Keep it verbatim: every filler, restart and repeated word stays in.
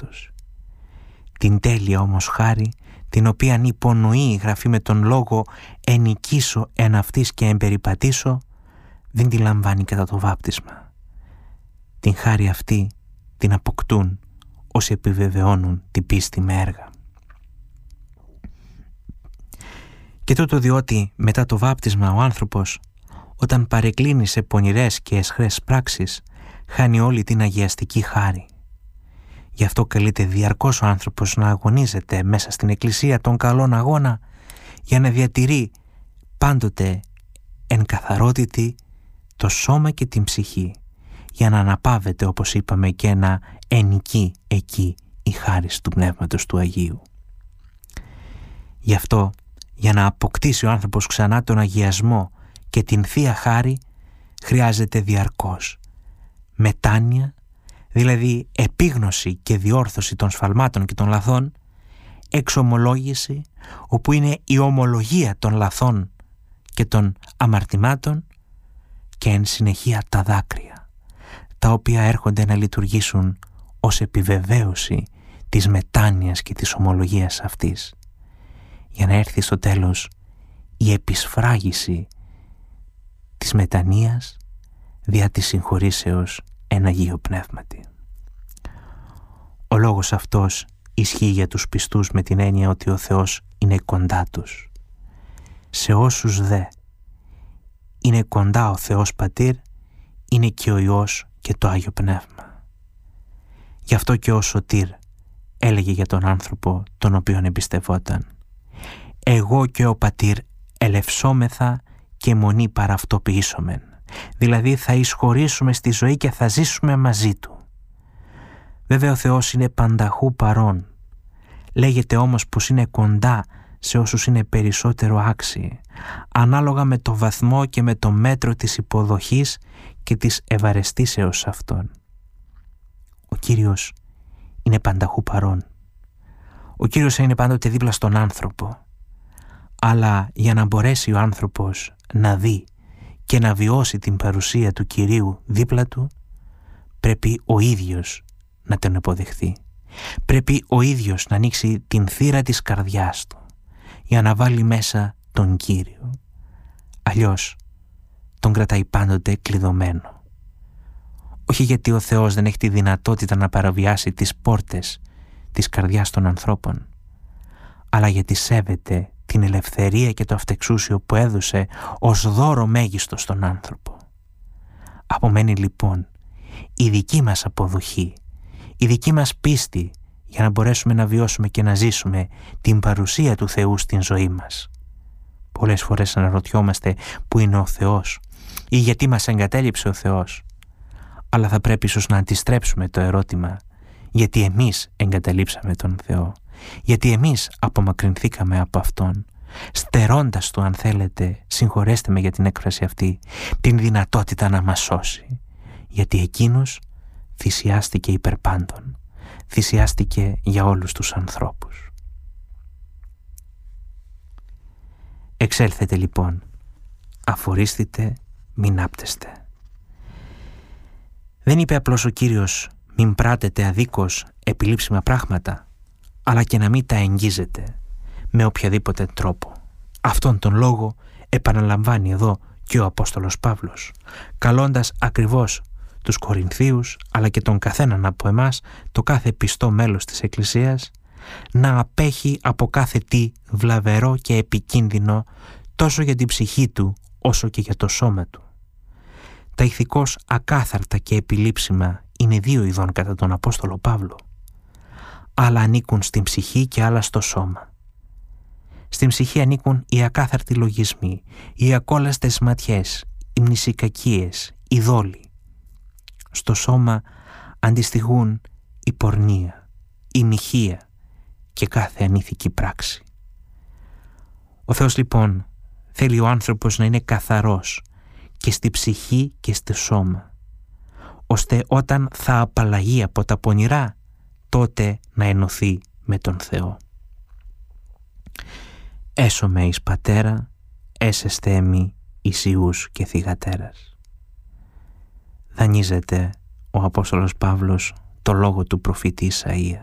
πνεύματος. Την τέλεια όμως χάρη, την οποίαν υπονοεί η Γραφή με τον λόγο «ενικήσω εν αυτής και εμπεριπατήσω», δεν τη λαμβάνει κατά το βάπτισμα. Την χάρη αυτή την αποκτούν όσοι επιβεβαιώνουν την πίστη με έργα. Και τούτο διότι μετά το βάπτισμα ο άνθρωπος, όταν παρεκκλίνει σε πονηρές και αισχρές πράξεις, χάνει όλη την αγιαστική χάρη. Γι' αυτό καλείται διαρκώς ο άνθρωπος να αγωνίζεται μέσα στην εκκλησία των καλών αγώνα, για να διατηρεί πάντοτε εν καθαρότητη το σώμα και την ψυχή, για να αναπαύεται, όπως είπαμε, και να ενικεί εκεί η χάρις του Πνεύματος του Αγίου. Γι' αυτό, για να αποκτήσει ο άνθρωπος ξανά τον αγιασμό και την Θεία Χάρη, χρειάζεται διαρκώς μετάνοια, δηλαδή επίγνωση και διόρθωση των σφαλμάτων και των λαθών, εξομολόγηση, όπου είναι η ομολογία των λαθών και των αμαρτημάτων, και εν συνεχεία τα δάκρυα, τα οποία έρχονται να λειτουργήσουν ως επιβεβαίωση της μετάνοιας και της ομολογίας αυτής, για να έρθει στο τέλος η επισφράγιση της μετανοίας δια της συγχωρήσεως εν Αγίο Πνεύματι. Ο λόγος αυτός ισχύει για τους πιστούς με την έννοια ότι ο Θεός είναι κοντά τους. Σε όσους δε είναι κοντά ο Θεός Πατήρ, είναι και ο Υιός και το Άγιο Πνεύμα. Γι' αυτό και ο Σωτήρ έλεγε για τον άνθρωπο τον οποίον εμπιστευόταν: «Εγώ και ο Πατήρ ελευσόμεθα και μονή παραυτοποιήσομεν». Δηλαδή θα εισχωρήσουμε στη ζωή και θα ζήσουμε μαζί Του. Βέβαια ο Θεός είναι πανταχού παρών. Λέγεται όμως πως είναι κοντά σε όσους είναι περισσότερο άξιοι, ανάλογα με το βαθμό και με το μέτρο της υποδοχής και της ευαρεστήσεως αυτών. Ο Κύριος είναι πανταχού παρών. Ο Κύριος είναι πάντοτε δίπλα στον άνθρωπο. Αλλά για να μπορέσει ο άνθρωπος να δει και να βιώσει την παρουσία του Κυρίου δίπλα του, πρέπει ο ίδιος να τον αποδεχθεί. Πρέπει ο ίδιος να ανοίξει την θύρα της καρδιάς του για να βάλει μέσα τον Κύριο. Αλλιώς τον κρατάει πάντοτε κλειδωμένο. Όχι γιατί ο Θεός δεν έχει τη δυνατότητα να παραβιάσει τις πόρτες της καρδιάς των ανθρώπων, αλλά γιατί σέβεται την ελευθερία και το αυτεξούσιο που έδωσε ως δώρο μέγιστο στον άνθρωπο. Απομένει λοιπόν η δική μας αποδοχή, η δική μας πίστη, για να μπορέσουμε να βιώσουμε και να ζήσουμε την παρουσία του Θεού στην ζωή μας. Πολλές φορές αναρωτιόμαστε πού είναι ο Θεός ή γιατί μας εγκατέλειψε ο Θεός. Αλλά θα πρέπει ίσως να αντιστρέψουμε το ερώτημα: γιατί εμείς εγκαταλείψαμε τον Θεό, γιατί εμείς απομακρυνθήκαμε από Αυτόν, στερώντας Του, αν θέλετε, συγχωρέστε με για την έκφραση αυτή, την δυνατότητα να μας σώσει. Γιατί Εκείνος θυσιάστηκε υπερ πάντων, θυσιάστηκε για όλους τους ανθρώπους. Εξέλθετε λοιπόν, αφορίστητε, μην άπτεστε. Δεν είπε απλώς ο Κύριος μην πράτετε αδίκως επιλήψιμα πράγματα, αλλά και να μην τα εγγίζετε με οποιαδήποτε τρόπο. Αυτόν τον λόγο επαναλαμβάνει εδώ και ο Απόστολος Παύλος, καλώντας ακριβώς τους Κορινθίους, αλλά και τον καθέναν από εμάς, το κάθε πιστό μέλος της Εκκλησίας, να απέχει από κάθε τι βλαβερό και επικίνδυνο, τόσο για την ψυχή του όσο και για το σώμα του. Τα ηθικώς ακάθαρτα και επιλήψιμα είναι δύο ειδών κατά τον Απόστολο Παύλο. Άλλα ανήκουν στην ψυχή και άλλα στο σώμα. Στην ψυχή ανήκουν οι ακάθαρτοι λογισμοί, οι ακόλαστες ματιές, οι μνησικακίες, οι δόλοι. Στο σώμα αντιστοιχούν η πορνεία, η μοιχεία και κάθε ανήθικη πράξη. Ο Θεός λοιπόν θέλει ο άνθρωπος να είναι καθαρός και στη ψυχή και στο σώμα, ώστε όταν θα απαλλαγεί από τα πονηρά, τότε να ενωθεί με τον Θεό. Έσωμε εις Πατέρα, έσεστε εμεί εις Υιούς και θυγατέρας. Δανείζεται ο Απόστολος Παύλος το λόγο του προφήτη Ισαΐα.